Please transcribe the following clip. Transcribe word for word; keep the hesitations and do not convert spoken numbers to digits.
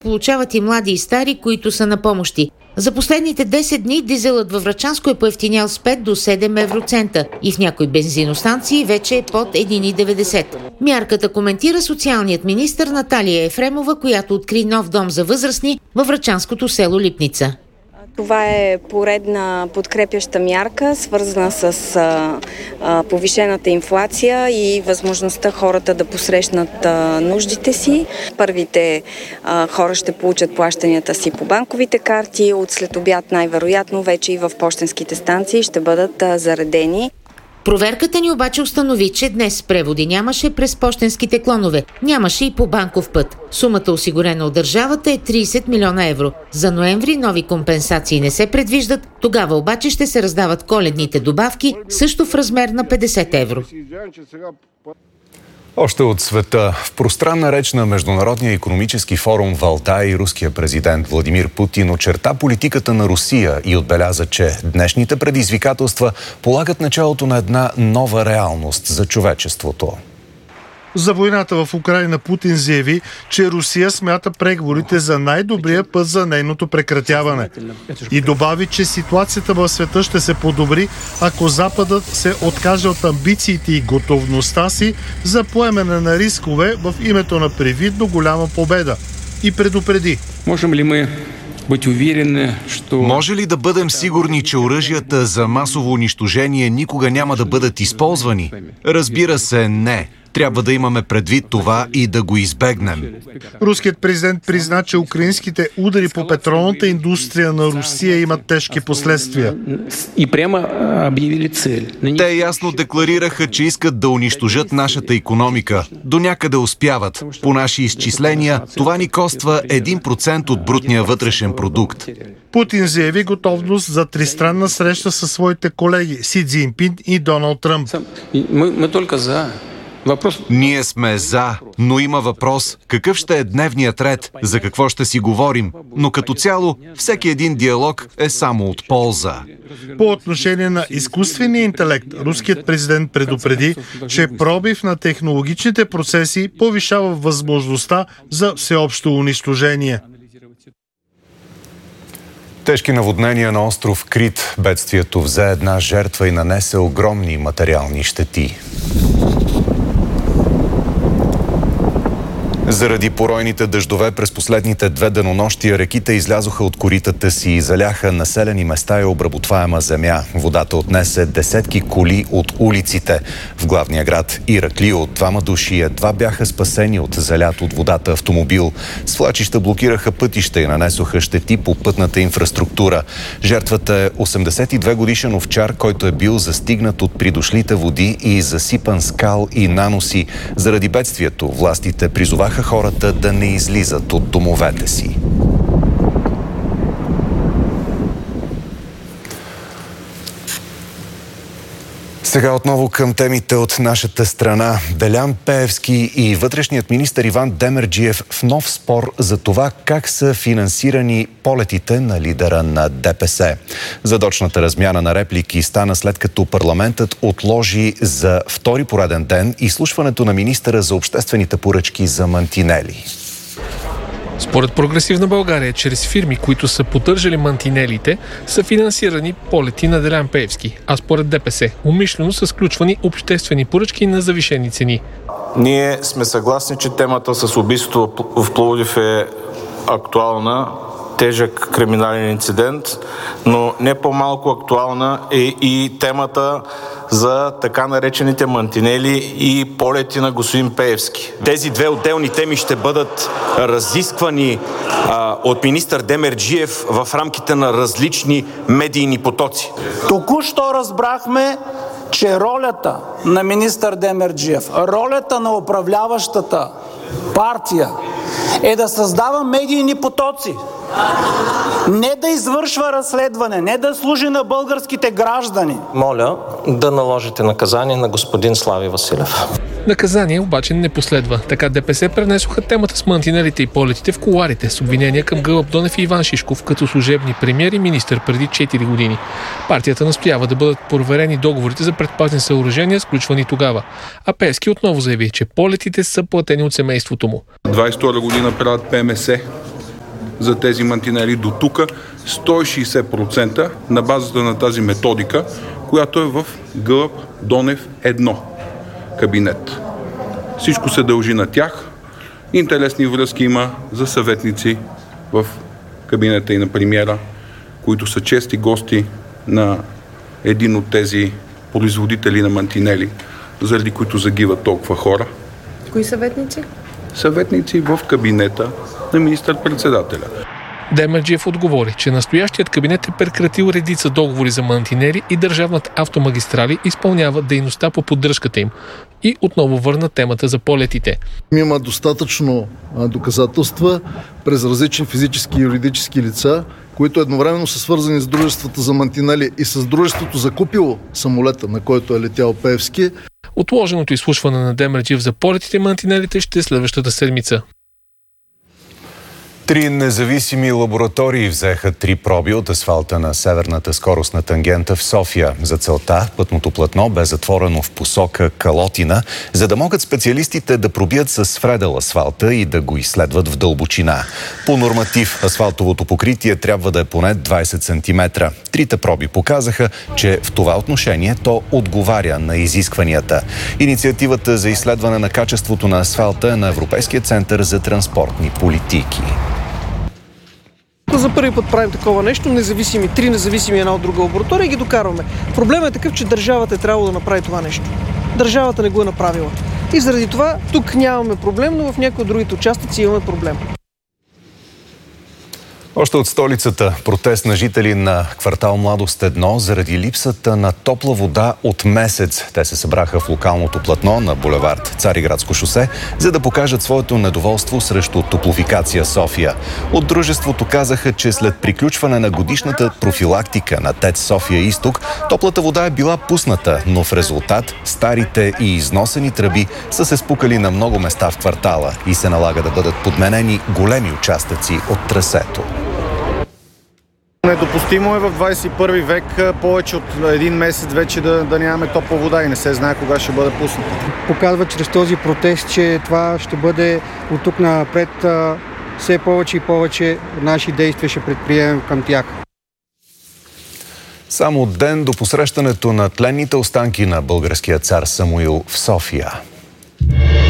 Получават и млади и стари, които са на помощи. За последните десет дни дизелът във Врачанско е поевтинял с пет до седем евроцента и в някои бензиностанции вече е под един и деветдесет. Мярката коментира социалният министър Наталия Ефремова, която откри нов дом за възрастни във врачанското село Липница. Това е поредна подкрепяща мярка, свързана с а, а, повишената инфлация и възможността хората да посрещнат а, нуждите си. Първите а, хора ще получат плащанията си по банковите карти, от след обяд най-вероятно вече и в пощенските станции ще бъдат а, заредени. Проверката ни обаче установи, че днес преводи нямаше през пощенските клонове. Нямаше и по банков път. Сумата, осигурена от държавата, е трийсет милиона евро. За ноември нови компенсации не се предвиждат, тогава обаче ще се раздават коледните добавки, също в размер на петдесет евро. Още от света. В пространна реч на Международния икономически форум в Алтай руския президент Владимир Путин очерта политиката на Русия и отбеляза, че днешните предизвикателства полагат началото на една нова реалност за човечеството. За войната в Украйна Путин заяви, че Русия смята преговорите за най-добрия път за нейното прекратяване. И добави, че ситуацията в света ще се подобри, ако Западът се откаже от амбициите и готовността си за поемане на рискове в името на привидно голяма победа. И предупреди. Можем ли мы быть уверены, что... Може ли да бъдем сигурни, че оръжията за масово унищожение никога няма да бъдат използвани? Разбира се, не. Трябва да имаме предвид това и да го избегнем. Руският президент призна, че украинските удари по петролната индустрия на Русия имат тежки последствия. И прямо обявили цел. Те ясно декларираха, че искат да унищожат нашата икономика. До някъде успяват. По наши изчисления, това ни коства един процент от брутния вътрешен продукт. Путин заяви готовност за тристранна среща със своите колеги Си Цзинпин и Доналд Тръмп. Мы, мы только за. Въпрос... Ние сме за, но има въпрос какъв ще е дневният ред, за какво ще си говорим, но като цяло всеки един диалог е само от полза. По отношение на изкуствения интелект, руският президент предупреди, че пробив на технологичните процеси повишава възможността за всеобщо унищожение. Тежки наводнения на остров Крит. Бедствието взе една жертва и нанесе огромни материални щети. Заради поройните дъждове през последните две денонощия реките излязоха от коритата си и заляха населени места и обработваема земя. Водата отнесе десетки коли от улиците. В главния град Ираклио двама души едва бяха спасени от залят от водата автомобил. Свлачища блокираха пътища и нанесоха щети по пътната инфраструктура. Жертвата е осемдесет и две годишен овчар, който е бил застигнат от придошлите води и засипан скал и наноси. Заради бедствието властите призоваха хората да не излизат от домовете си. Сега отново към темите от нашата страна. Делян Пеевски и вътрешният министър Иван Демерджиев в нов спор за това как са финансирани полетите на лидера на ДПС. Задочната размяна на реплики стана след като парламентът отложи за втори пореден ден изслушването на министъра за обществените поръчки за мантинели. Според Прогресивна България, чрез фирми, които са поддържали мантинелите, са финансирани полети на Делян Пеевски, а според ДПС умишлено са сключвани обществени поръчки на завишени цени. Ние сме съгласни, че темата с убийството в Пловдив е актуална, тежък криминален инцидент, но не по-малко актуална е и темата за така наречените мантинели и полети на господин Пеевски. Тези две отделни теми ще бъдат разисквани а, от министър Демерджиев в рамките на различни медийни потоци. Току-що разбрахме, че ролята на министър Демерджиев, ролята на управляващата партия е да създава медийни потоци. Не да извършва разследване, не да служи на българските граждани. Моля да наложите наказание на господин Слави Василев. Наказание обаче не последва. Така ДПС пренесоха темата с мантинелите и полетите в кулоарите с обвинения към Гълъб Донев и Иван Шишков като служебни премиер и министър преди четири години. Партията настоява да бъдат проверени договорите за предпазни съоръжения, сключвани тогава. А Пеевски отново заяви, че полетите са платени от семейството му. двадесет и втора година правят ПМС. за тези мантинели. До тук сто и шейсет процента на базата на тази методика, която е в Гълъб Донев едно кабинет. Всичко се дължи на тях. Интересни връзки има за съветници в кабинета и на премиера, които са чести гости на един от тези производители на мантинели, заради които загиват толкова хора. Кои съветници? Съветници в кабинета на министър-председателя. Демерджиев отговори, че настоящият кабинет е прекратил редица договори за мантинели и Държавната автомагистрали изпълнява дейността по поддръжката им. И отново върна темата за полетите. Има достатъчно доказателства през различни физически и юридически лица, които едновременно са свързани с дружествата за мантинели и с дружеството закупило самолета, на който е летял Пеевски. Отложеното изслушване на Демерджиев за полетите и мантинелите ще е следващата седмица. Три независими лаборатории взеха три проби от асфалта на северната скоростна тангента в София. За целта пътното платно бе затворено в посока Калотина, за да могат специалистите да пробият с фредел асфалта и да го изследват в дълбочина. По норматив асфалтовото покритие трябва да е поне двайсет сантиметра. Трите проби показаха, че в това отношение то отговаря на изискванията. Инициативата за изследване на качеството на асфалта е на Европейския център за транспортни политики. За първи път правим такова нещо, независими, три независими една от друга лаборатория и ги докарваме. Проблемът е такъв, че държавата е трябвало да направи това нещо. Държавата не го е направила. И заради това тук нямаме проблем, но в някои от другите участъци имаме проблем. Още от столицата протест на жители на квартал Младост едно заради липсата на топла вода от месец. Те се събраха в локалното платно на булевард Цариградско шосе, за да покажат своето недоволство срещу Топлофикация София. От дружеството казаха, че след приключване на годишната профилактика на ТЕЦ София Изток, топлата вода е била пусната, но в резултат старите и износени тръби са се спукали на много места в квартала и се налага да бъдат подменени големи участъци от трасето. Недопустимо е в двайсет и първи век повече от един месец вече да, да нямаме топла вода и не се знае кога ще бъде пусната. Показва чрез този протест, че това ще бъде от тук напред все повече и повече наши действия ще предприемем към тях. Само ден до посрещането на тленните останки на българския цар Самуил в София.